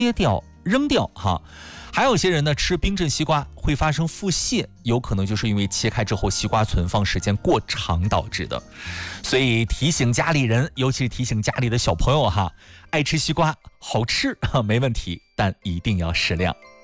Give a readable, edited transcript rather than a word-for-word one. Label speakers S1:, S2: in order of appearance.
S1: 切掉扔掉哈。还有些人呢，吃冰镇西瓜会发生腹泻，有可能就是因为切开之后西瓜存放时间过长导致的。所以提醒家里人，尤其是提醒家里的小朋友哈，爱吃西瓜好吃没问题，但一定要适量。